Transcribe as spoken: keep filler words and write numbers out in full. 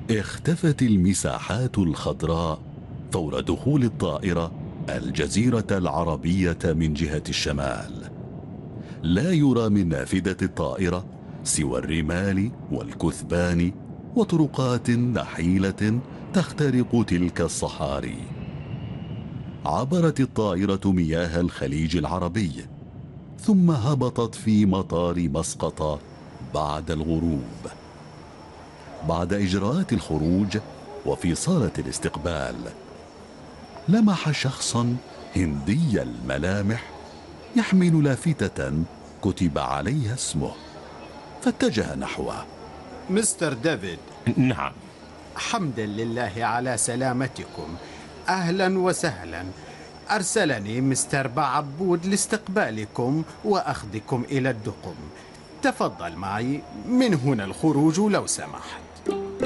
اختفت المساحات الخضراء فور دخول الطائرة الجزيرة العربية من جهة الشمال. لا يرى من نافذة الطائرة سوى الرمال والكثبان وطرقات نحيلة تخترق تلك الصحاري. عبرت الطائرة مياه الخليج العربي ثم هبطت في مطار مسقط بعد الغروب. بعد إجراءات الخروج وفي صالة الاستقبال لمح شخصا هندي الملامح يحمل لافتة كتب عليها اسمه، فاتجه نحوه. مستر ديفيد. نعم. حمدا لله على سلامتكم، أهلا وسهلا. أرسلني مستر بعبود لاستقبالكم وأخذكم إلى الدقم. تفضل معي، من هنا الخروج لو سمحت.